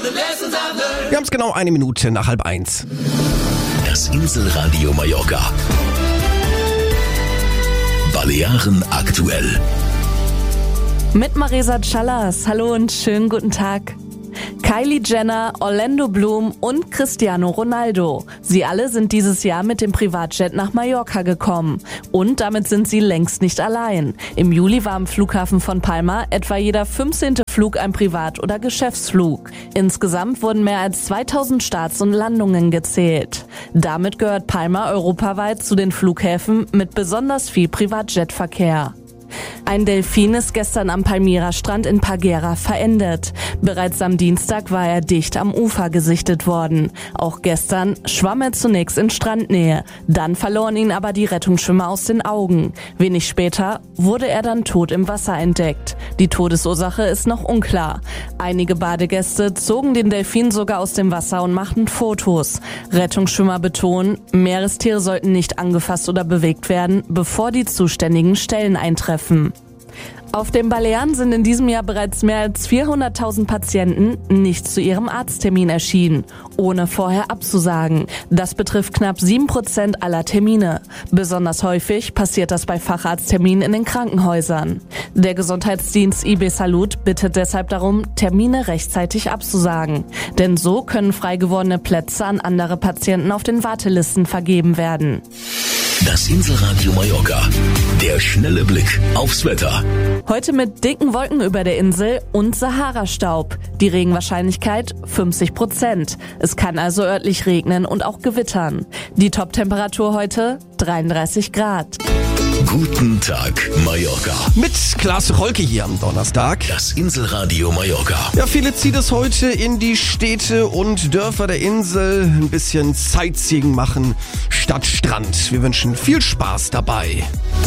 Wir haben es genau 1 Minute nach 12:30. Das Inselradio Mallorca. Balearen aktuell. Mit Marisa Callas. Hallo und schönen guten Tag. Kylie Jenner, Orlando Bloom und Cristiano Ronaldo. Sie alle sind dieses Jahr mit dem Privatjet nach Mallorca gekommen. Und damit sind sie längst nicht allein. Im Juli war am Flughafen von Palma etwa jeder 15. Flug ein Privat- oder Geschäftsflug. Insgesamt wurden mehr als 2000 Starts und Landungen gezählt. Damit gehört Palma europaweit zu den Flughäfen mit besonders viel Privatjetverkehr. Ein Delfin ist gestern am Palmyra-Strand in Parguera verendet. Bereits am Dienstag war er dicht am Ufer gesichtet worden. Auch gestern schwamm er zunächst in Strandnähe. Dann verloren ihn aber die Rettungsschwimmer aus den Augen. Wenig später wurde er dann tot im Wasser entdeckt. Die Todesursache ist noch unklar. Einige Badegäste zogen den Delfin sogar aus dem Wasser und machten Fotos. Rettungsschwimmer betonen, Meerestiere sollten nicht angefasst oder bewegt werden, bevor die zuständigen Stellen eintreffen. Auf den Balearen sind in diesem Jahr bereits mehr als 400.000 Patienten nicht zu ihrem Arzttermin erschienen, ohne vorher abzusagen. Das betrifft knapp 7% aller Termine. Besonders häufig passiert das bei Facharztterminen in den Krankenhäusern. Der Gesundheitsdienst IB Salud bittet deshalb darum, Termine rechtzeitig abzusagen. Denn so können frei gewordene Plätze an andere Patienten auf den Wartelisten vergeben werden. Das Inselradio Mallorca. Der schnelle Blick aufs Wetter. Heute mit dicken Wolken über der Insel und Sahara-Staub. Die Regenwahrscheinlichkeit 50%. Es kann also örtlich regnen und auch gewittern. Die Top-Temperatur heute 33 Grad. Guten Tag, Mallorca. Mit Klaas Rolke hier am Donnerstag. Das Inselradio Mallorca. Ja, viele ziehen es heute in die Städte und Dörfer der Insel. Ein bisschen Sightseeing machen statt Strand. Wir wünschen viel Spaß dabei.